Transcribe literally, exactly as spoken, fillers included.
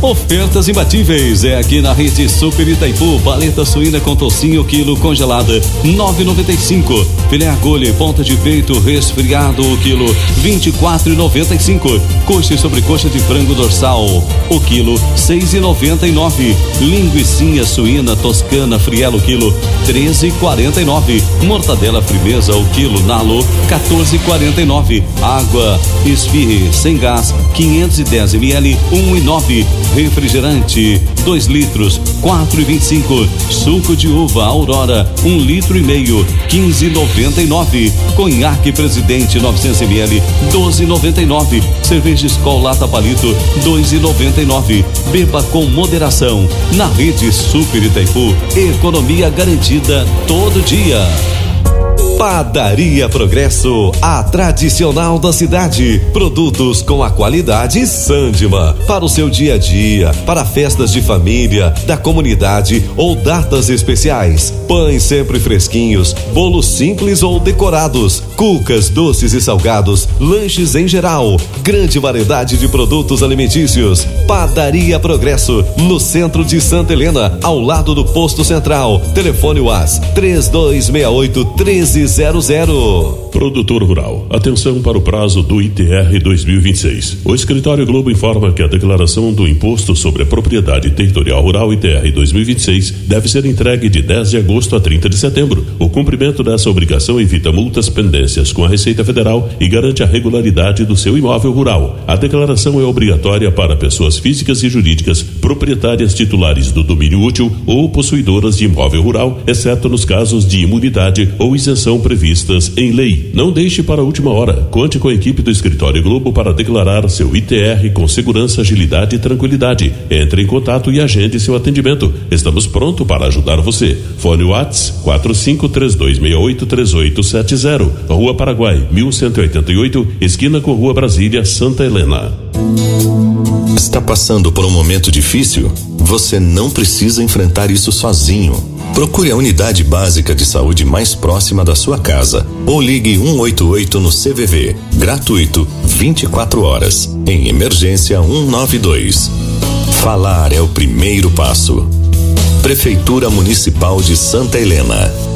Ofertas imbatíveis é aqui na Rede Super Itaipu. Paleta suína com tocinho quilo congelada nove e noventa e cinco. Filé agulha e ponta de peito resfriado o quilo vinte e quatro e noventa e cinco. Coxa e sobrecoxa de frango dorsal o quilo seis e noventa e nove. Linguicinha suína toscana frielo quilo treze e quarenta e nove. Mortadela frimeza o quilo nalo quatorze e quarenta e nove. Água Esfirre sem gás quinhentos e dez mililitros um e nove. Refrigerante dois litros quatro e vinte e cinco. Suco de uva Aurora um litro e meio quinze e noventa e nove. Conhaque Presidente novecentos mililitros doze e noventa e nove. Cerveja Skol Lata Palito dois e noventa e nove. Beba com moderação. Na Rede Super Itaipu, economia garantida todo dia. Padaria Progresso, a tradicional da cidade. Produtos com a qualidade Sandima. Para o seu dia a dia, para festas de família, da comunidade ou datas especiais. Pães sempre fresquinhos, bolos simples ou decorados, cucas, doces e salgados, lanches em geral. Grande variedade de produtos alimentícios. Padaria Progresso, no centro de Santa Helena, ao lado do posto central. Telefone WhatsApp três dois seis oito treze zero zero. Produtor rural, atenção para o prazo do I T R dois mil e vinte e seis. O Escritório Globo informa que a declaração do Imposto sobre a Propriedade Territorial Rural I T R dois mil e vinte e seis deve ser entregue de dez de agosto a trinta de setembro. O cumprimento dessa obrigação evita multas, pendências com a Receita Federal e garante a regularidade do seu imóvel rural. A declaração é obrigatória para pessoas físicas e jurídicas, proprietárias titulares do domínio útil ou possuidoras de imóvel rural, exceto nos casos de imunidade ou isenção previstas em lei. Não deixe para a última hora. Conte com a equipe do Escritório Globo para declarar seu I T R com segurança, agilidade e tranquilidade. Entre em contato e agende seu atendimento. Estamos prontos para ajudar você. Fone WhatsApp quatro cinco três dois seis oito três oito sete zero. Rua Paraguai, mil cento e oitenta e oito, esquina com Rua Brasília, Santa Helena. Está passando por um momento difícil? Você não precisa enfrentar isso sozinho. Procure a unidade básica de saúde mais próxima da sua casa ou ligue um oito oito no C V V, gratuito, vinte e quatro horas. Em emergência cento e noventa e dois. Falar é o primeiro passo. Prefeitura Municipal de Santa Helena.